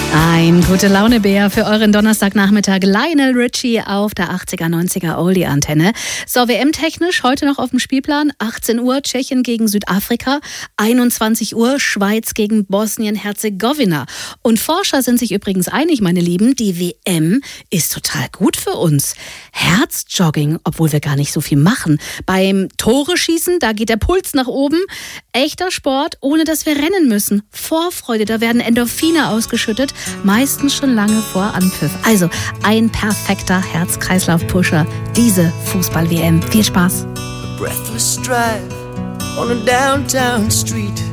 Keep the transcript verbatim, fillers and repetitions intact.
Ein Gute-Laune-Bär für euren Donnerstagnachmittag. Lionel Richie auf der achtziger, neunziger Oldie-Antenne. So, W M-technisch heute noch auf dem Spielplan. achtzehn Uhr Tschechien gegen Südafrika. einundzwanzig Uhr Schweiz gegen Bosnien-Herzegowina. Und Forscher sind sich übrigens einig, meine Lieben, die W M ist total gut für uns. Herzjogging, obwohl wir gar nicht so viel machen. Beim Tore-Schießen, da geht der Puls nach oben. Echter Sport, ohne dass wir rennen müssen. Vorfreude, da werden Endorphine ausgeschüttet. Meistens schon lange vor Anpfiff. Also ein perfekter Herz-Kreislauf-Pusher. Diese Fußball-W M. Viel Spaß. Breathless drive on a downtown street.